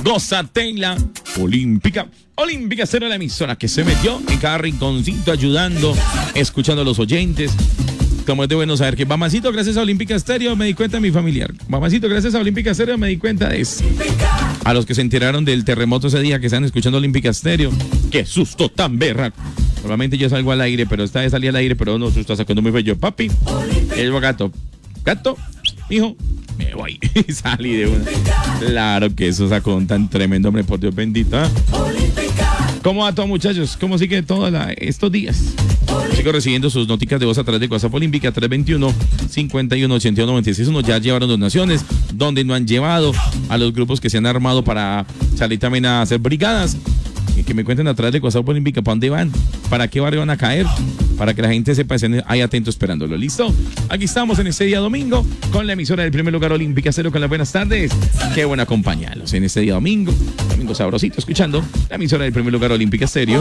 Gózatela Olímpica. Olímpica Estéreo, la emisora que se metió en cada rinconcito ayudando, escuchando a los oyentes. Como es de bueno saber que Mamacito, gracias a Olímpica Estéreo me di cuenta de mi familiar. Mamacito, gracias a Olímpica Estéreo me di cuenta de eso. A los que se enteraron del terremoto ese día que están escuchando Olímpica Estéreo. Qué susto tan berraco. Normalmente yo salgo al aire, pero esta vez salí al aire, pero no, se está sacando muy bello. Papi, el gato. Gato, hijo, me voy. Salí de una. Claro que eso sacó un tan tremendo, hombre, por Dios bendito. ¿Eh? ¿Cómo va todo, muchachos? ¿Cómo sigue todo estos días? Sigo recibiendo sus noticas de voz a través de WhatsApp Olímpica 321-5181-96. Ya llevaron donaciones, donde no han llevado a los grupos que se han armado para salir también a hacer brigadas. Y que me cuenten a través de WhatsApp Olímpica para dónde van, para qué barrio van a caer, para que la gente sepa, estén ahí atento esperándolo. ¿Listo? Aquí estamos en este día domingo con la emisora del primer lugar Olímpica Estéreo, con las buenas tardes. Qué buena acompañarlos en este día domingo sabrosito, escuchando la emisora del primer lugar Olímpica Estéreo.